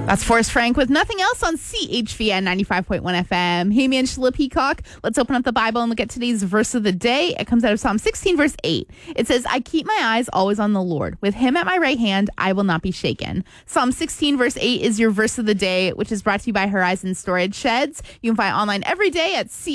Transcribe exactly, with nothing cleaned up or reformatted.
That's Forrest Frank with Nothing Else on C H V N ninety-five point one F M. Hey, man, Angela Peacock. Let's open up the Bible and look at today's verse of the day. It comes out of Psalm sixteen, verse eight. It says, I keep my eyes always on the Lord. With him at my right hand, I will not be shaken. Psalm sixteen, verse eight is your verse of the day, which is brought to you by Horizon Storage Sheds. You can find online every day at C